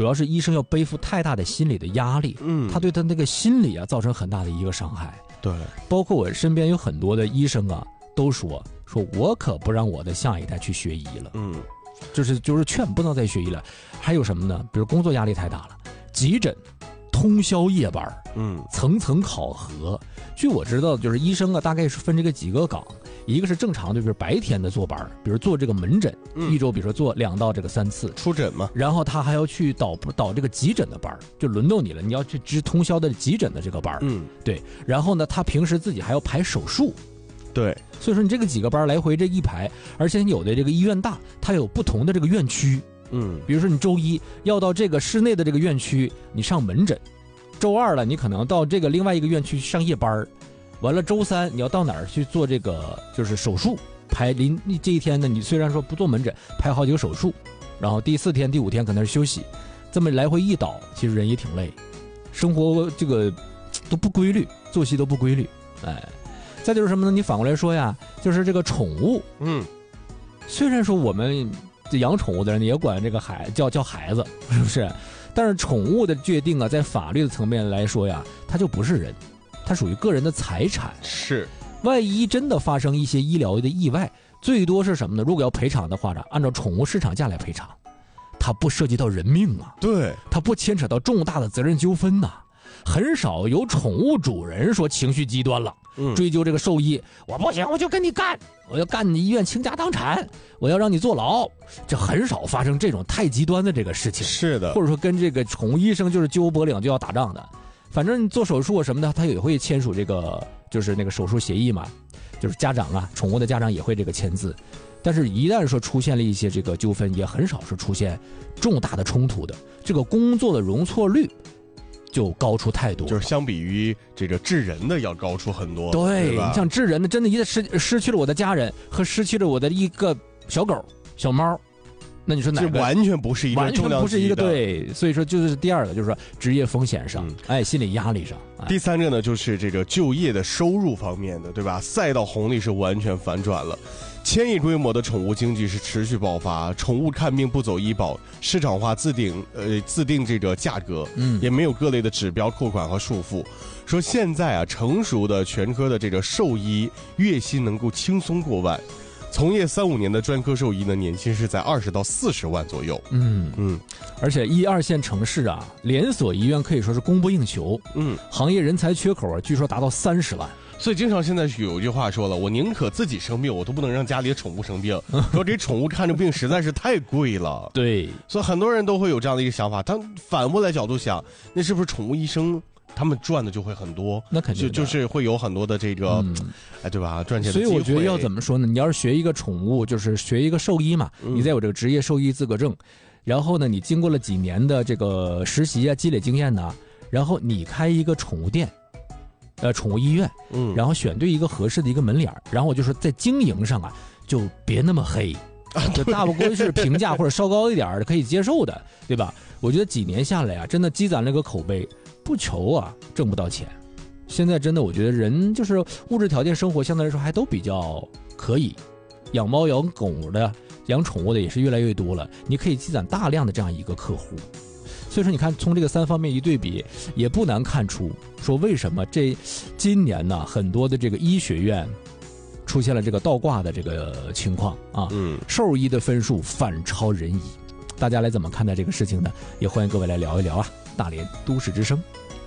主要是医生要背负太大的心理的压力，他对他那个心理啊造成很大的一个伤害。 对， 包括我身边有很多的医生啊，都说我可不让我的下一代去学医了，就是劝不能再学医了。还有什么呢？比如工作压力太大了，急诊通宵夜班，层层考核。据我知道，就是医生啊，大概是分这个几个岗，一个是正常的，比如白天的坐班，比如做这个门诊，一周比如说做2到3次出诊嘛， 然后他还要去导这个急诊的班，就轮到你了，你要去值通宵的急诊的这个班，对。然后呢，他平时自己还要排手术， 对。 所以说你这个几个班来回这一排，而且有的这个医院大，它有不同的这个院区，比如说你周一要到这个室内的这个院区，你上门诊。周二了，你可能到这个另外一个院区上夜班，完了周三你要到哪儿去做这个就是手术，排这一天呢，你虽然说不做门诊，排好几个手术，然后第4天、第5天可能是休息，这么来回一倒，其实人也挺累，生活这个都不规律，作息都不规律，哎，再就是什么呢？你反过来说呀，就是这个宠物，虽然说我们养宠物的人也管这个叫孩子，是不是？但是宠物的决定啊，在法律的层面来说呀，它就不是人，它属于个人的财产。 是， 万一真的发生一些医疗的意外，最多是什么呢？如果要赔偿的话呢，按照宠物市场价来赔偿，它不涉及到人命啊， 对， 它不牵扯到重大的责任纠纷呐。很少有宠物主人说情绪极端了，追究这个兽医，我不行，我就跟你干，我要干你医院倾家荡产，我要让你坐牢，这很少发生这种太极端的这个事情。 是的， 或者说跟这个宠物医生就是揪脖领就要打仗的，反正做手术什么的，他也会签署这个就是那个手术协议嘛，就是家长啊，宠物的家长也会这个签字。但是，一旦说出现了一些这个纠纷，也很少是出现重大的冲突的，这个工作的容错率就高出太多， 就是相比于这个治人的要高出很多。 对，你像治人的，真的一旦失去了我的家人和失去了我的一个小狗、小猫，那你说哪个？ 这完全不是一个重量级的， 完全不是一个对。所以说，就是第二个，就是说职业风险上，心理压力上。 第3个呢，就是这个就业的收入方面的，对吧？赛道红利是完全反转了。千亿规模的宠物经济是持续爆发，宠物看病不走医保，市场化自定这个价格，也没有各类的指标扣款和束缚。说现在啊，成熟的全科的这个兽医月薪能够轻松过万，从业3-5年的专科兽医呢，年薪是在20到40万左右。 而且1、2线城市啊，连锁医院可以说是供不应求，行业人才缺口啊，据说达到30万。 所以经常现在有一句话说了，我宁可自己生病，我都不能让家里的宠物生病。说给宠物看着病实在是太贵了。 对， 所以很多人都会有这样的一个想法。但反过来角度想，那是不是宠物医生他们赚的就会很多？ 那肯定就是会有很多的这个，对吧？赚钱的机会。 所以我觉得要怎么说呢？你要是学一个宠物，就是学一个兽医嘛，你再有这个职业兽医资格证，然后呢，你经过了几年的这个实习啊，积累经验呢，然后你开一个宠物店。宠物医院，然后选对一个合适的一个门脸，然后就是在经营上啊，就别那么黑，就大不过是平价或者稍高一点的可以接受的，对吧？我觉得几年下来啊，真的积攒了个口碑，不求啊挣不到钱。现在真的，我觉得人就是物质条件生活相对来说还都比较可以，养猫养狗的、养宠物的也是越来越多了，你可以积攒大量的这样一个客户。所以说，你看从这个3方面一对比，也不难看出，说为什么今年呢，很多的这个医学院出现了这个倒挂的这个情况啊，兽医的分数反超人医，大家来怎么看待这个事情呢？也欢迎各位来聊一聊啊，大连都市之声。